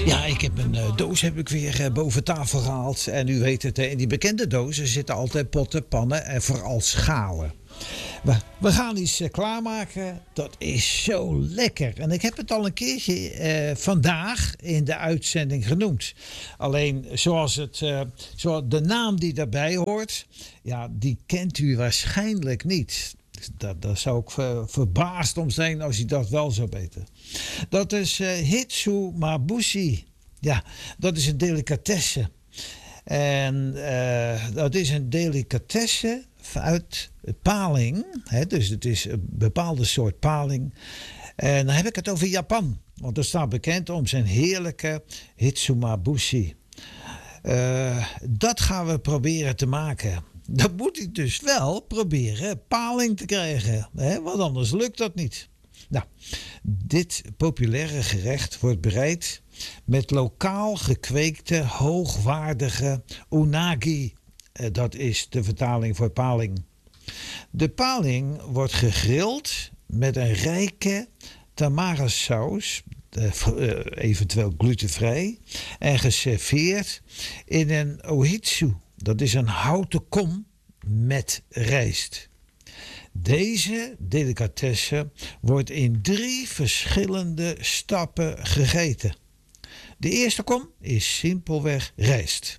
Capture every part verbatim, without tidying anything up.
Ja, ik heb een uh, doos heb ik weer uh, boven tafel gehaald. En u weet het, uh, in die bekende dozen zitten altijd potten, pannen en vooral schalen. We, we gaan iets uh, klaarmaken. Dat is zo lekker. En ik heb het al een keertje uh, vandaag in de uitzending genoemd. Alleen zoals, het, uh, zoals de naam die daarbij hoort, ja, die kent u waarschijnlijk niet. Daar, daar zou ik ver, verbaasd om zijn als u dat wel zou weten. Dat is uh, hitsumabushi. Ja, dat is een delicatesse. En uh, dat is een delicatesse uit paling. Hè, dus het is een bepaalde soort paling. En dan heb ik het over Japan. Want dat staat bekend om zijn heerlijke hitsumabushi. Uh, dat gaan we proberen te maken. Dan moet ik dus wel proberen paling te krijgen. Hè? Want anders lukt dat niet. Nou, dit populaire gerecht wordt bereid met lokaal gekweekte, hoogwaardige unagi. Dat is de vertaling voor paling. De paling wordt gegrild met een rijke tamara-saus, eventueel glutenvrij, en geserveerd in een ohitsu. Dat is een houten kom met rijst. Deze delicatesse wordt in drie verschillende stappen gegeten. De eerste kom is simpelweg rijst.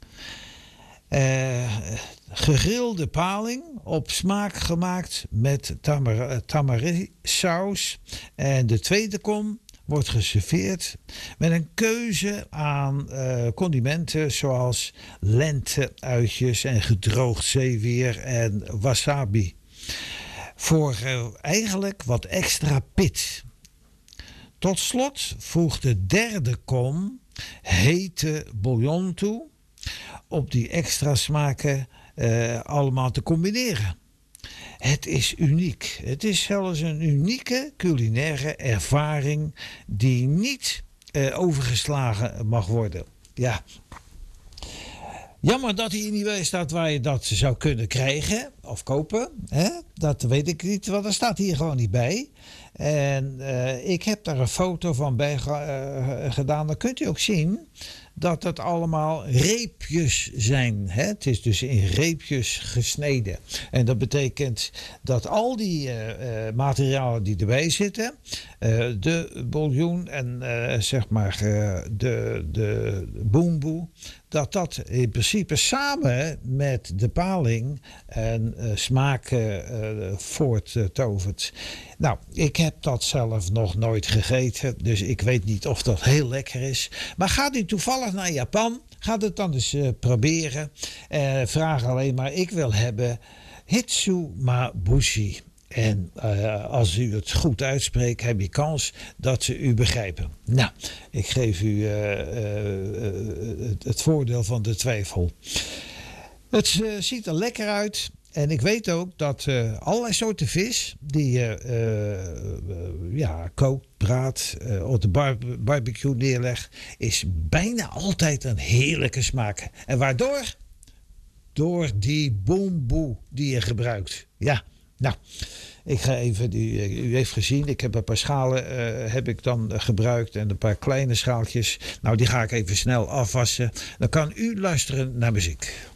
Uh, gegrilde paling op smaak gemaakt met tamar- tamari-saus. En de tweede kom wordt geserveerd met een keuze aan uh, condimenten zoals lente-uitjes en gedroogd zeewier en wasabi. Voor uh, eigenlijk wat extra pit. Tot slot voegt de derde kom hete bouillon toe om die extra smaken uh, allemaal te combineren. Het is uniek. Het is zelfs een unieke culinaire ervaring die niet uh, overgeslagen mag worden. Ja. Jammer dat hij niet bij staat waar je dat zou kunnen krijgen of kopen. Hè? Dat weet ik niet, want er staat hier gewoon niet bij. En uh, ik heb daar een foto van bij uh, gedaan. Dan kunt u ook zien dat het allemaal reepjes zijn. Hè? Het is dus in reepjes gesneden. En dat betekent dat al die uh, uh, materialen die erbij zitten, uh, de bouillon en uh, zeg maar uh, de, de boemboe, dat dat in principe samen met de paling en uh, smaak uh, voorttovert. Nou, ik heb dat zelf nog nooit gegeten, dus ik weet niet of dat heel lekker is. Maar gaat u toevallig naar Japan, gaat het dan eens uh, proberen. Uh, vraag alleen maar, ik wil hebben hitsumabushi. En uh, als u het goed uitspreekt, heb je kans dat ze u begrijpen. Nou, ik geef u uh, uh, het, het voordeel van de twijfel. Het uh, ziet er lekker uit. En ik weet ook dat uh, allerlei soorten vis die je uh, uh, ja, kookt, braadt, uh, op de bar- barbecue neerlegt, is bijna altijd een heerlijke smaak. En waardoor? Door die boemboe die je gebruikt. Ja, nou, ik ga even, u, u heeft gezien, ik heb een paar schalen uh, heb ik dan uh, gebruikt en een paar kleine schaaltjes. Nou, die ga ik even snel afwassen. Dan kan u luisteren naar muziek.